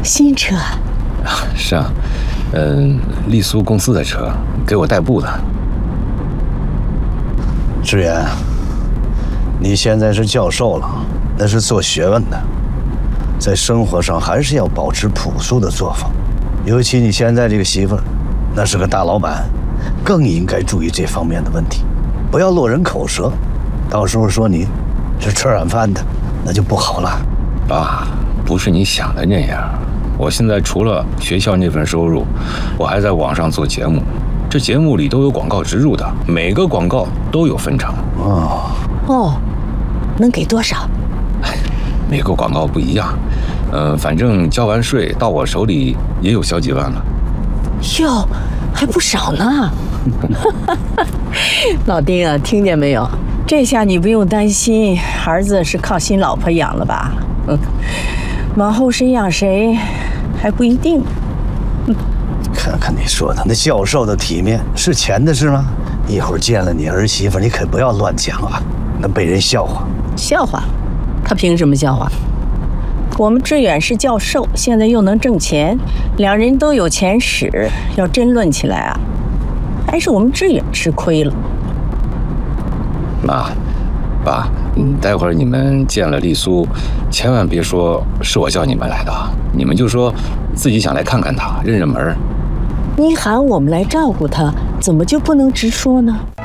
新车？ 是啊，丽苏公司的车，给我代步的。 志远，你现在是教授了，那是做学问的，在生活上还是要保持朴素的作风。尤其你现在这个媳妇儿，那是个大老板，更应该注意这方面的问题，不要落人口舌，到时候说你是吃软饭的，那就不好了。 爸，不是你想的那样。我现在除了学校那份收入，我还在网上做节目，这节目里都有广告植入的，每个广告都有分成。 哦，能给多少？ 每个广告不一样，反正交完税到我手里也有小几万了。 哟，还不少呢。老丁啊，听见没有？这下你不用担心儿子是靠新老婆养了吧？往后谁养谁还不一定。 看看你说的，那教授的体面是钱的事吗？一会儿见了你儿媳妇，你可不要乱讲啊，那被人笑话。 笑话？他凭什么笑话？我们志远是教授，现在又能挣钱，两人都有钱使，要真论起来啊，还是我们志远吃亏了。 妈，爸，待会儿你们见了丽苏，千万别说是我叫你们来的，你们就说自己想来看看她，认认门。 你喊我们来照顾她，怎么就不能直说呢？